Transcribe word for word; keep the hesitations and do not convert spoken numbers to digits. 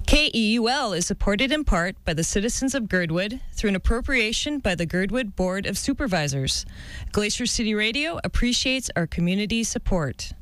K E U L is supported in part by the citizens of Girdwood through an appropriation by the Girdwood Board of Supervisors. Glacier City Radio appreciates our community support.